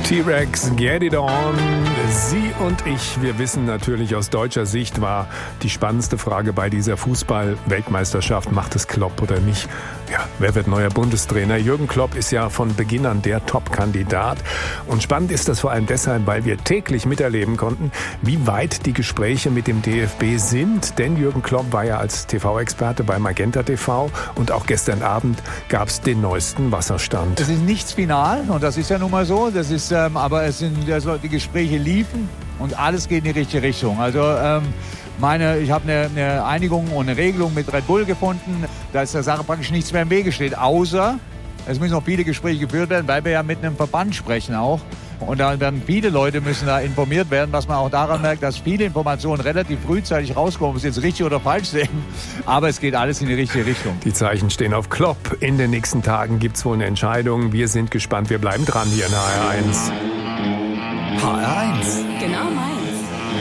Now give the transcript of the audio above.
T-Rex, Get It On. Sie und ich, wir wissen natürlich, aus deutscher Sicht war die spannendste Frage bei dieser Fußball-Weltmeisterschaft, macht es Klopp oder nicht? Ja, wer wird neuer Bundestrainer? Jürgen Klopp ist ja von Beginn an der Top-Kandidat. Und spannend ist das vor allem deshalb, weil wir täglich miterleben konnten, wie weit die Gespräche mit dem DFB sind. Denn Jürgen Klopp war ja als TV-Experte bei Magenta TV und auch gestern Abend gab es den neuesten Wasserstand. Es ist nichts final und das ist ja nun mal so. Das ist, aber es sind, also die Gespräche liefen und alles geht in die richtige Richtung. Also ich habe eine Einigung und eine Regelung mit Red Bull gefunden, da ist der Sache praktisch nichts mehr im Wege steht, außer es müssen noch viele Gespräche geführt werden, weil wir ja mit einem Verband sprechen auch. Und da werden viele Leute müssen da informiert werden, was man auch daran merkt, dass viele Informationen relativ frühzeitig rauskommen, ob sie jetzt richtig oder falsch sehen. Aber es geht alles in die richtige Richtung. Die Zeichen stehen auf Klopp. In den nächsten Tagen gibt es wohl eine Entscheidung. Wir sind gespannt. Wir bleiben dran hier in HR1. HR1. Genau meins.